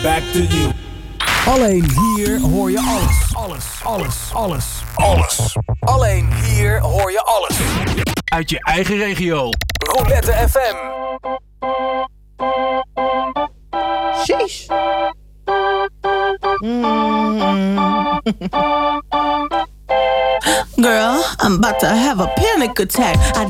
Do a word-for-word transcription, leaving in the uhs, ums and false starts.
back to you. Alleen hier hoor je alles. Alles, alles, alles, alles. Alleen hier hoor je alles. Uit je eigen regio. Roulette F M. Sheesh. Mm. Girl, I'm about to have a panic attack. I